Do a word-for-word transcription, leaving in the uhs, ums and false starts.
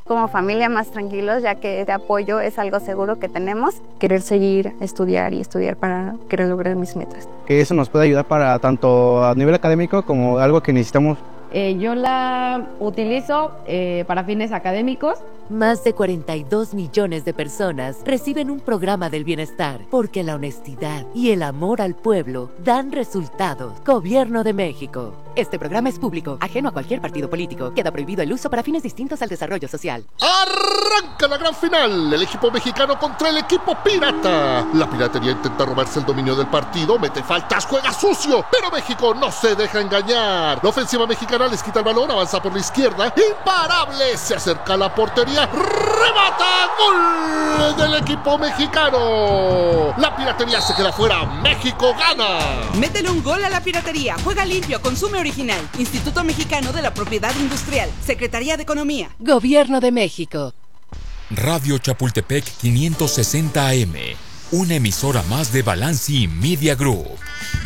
como familia más tranquilos, ya que este apoyo es algo seguro que tenemos. Querer seguir, estudiar y estudiar para querer lograr mis metas. Que eso nos puede ayudar para tanto a nivel académico como algo que necesitamos. Eh, yo la utilizo eh, para fines académicos. Más de cuarenta y dos millones de personas reciben un programa del bienestar porque la honestidad y el amor al pueblo dan resultados. Gobierno de México. Este programa es público, ajeno a cualquier partido político. Queda prohibido el uso para fines distintos al desarrollo social. ¡Arranca la gran final! El equipo mexicano contra el equipo pirata. La piratería intenta robarse el dominio del partido, mete faltas, juega sucio, pero México no se deja engañar. La ofensiva mexicana les quita el balón, avanza por la izquierda, imparable, se acerca a la portería, remata, gol del equipo mexicano. La piratería se queda fuera, México gana. Métele un gol a la piratería, juega limpio, consume original. Instituto Mexicano de la Propiedad Industrial, Secretaría de Economía. Gobierno de México. Radio Chapultepec quinientos sesenta A M, una emisora más de Balanci Media Group.